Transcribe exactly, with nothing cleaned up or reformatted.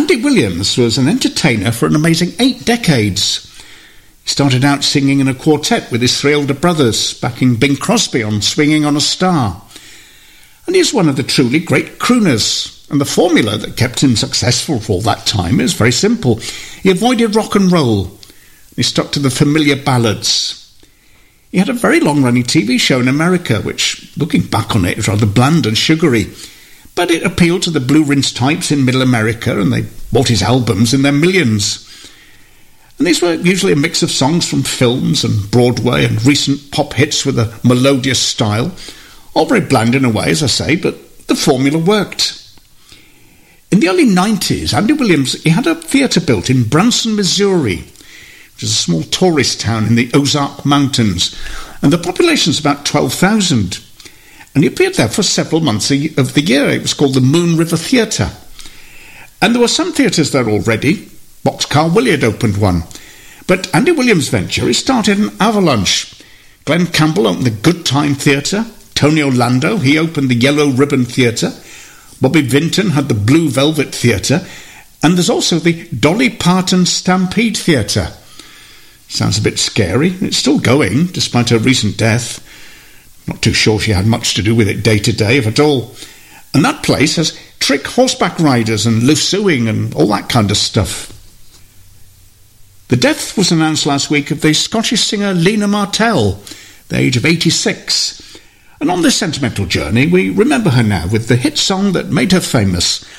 Andy Williams was an entertainer for an amazing eight decades. He started out singing in a quartet with his three older brothers, backing Bing Crosby on Swinging on a Star. And he's one of the truly great crooners. And the formula that kept him successful for all that time is very simple. He avoided rock and roll. He stuck to the familiar ballads. He had a very long-running T V show in America, which, looking back on it, is rather bland and sugary. But it appealed to the blue-rinse types in Middle America, and they bought his albums in their millions. And these were usually a mix of songs from films and Broadway and recent pop hits with a melodious style. All very bland in a way, as I say, but the formula worked. In the early nineties, Andy Williams, he had a theatre built in Branson, Missouri, which is a small tourist town in the Ozark Mountains, and the population's about twelve thousand. And he appeared there for several months of the year. It was called the Moon River Theatre. And there were some theatres there already. Boxcar Williard opened one. But Andy Williams' venture, he started an avalanche. Glenn Campbell opened the Good Time Theatre. Tony Orlando, he opened the Yellow Ribbon Theatre. Bobby Vinton had the Blue Velvet Theatre. And there's also the Dolly Parton Stampede Theatre. Sounds a bit scary. It's still going, despite her recent death. Not too sure she had much to do with it day to day, if at all. And that place has trick horseback riders and lassoing and all that kind of stuff. The death was announced last week of the Scottish singer Lena Martell, the age of eighty-six. And on this sentimental journey, we remember her now with the hit song that made her famous,